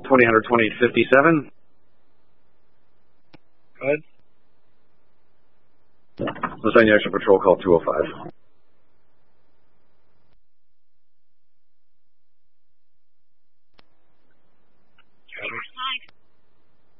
20 57. Go ahead. Let's send you extra patrol call 205.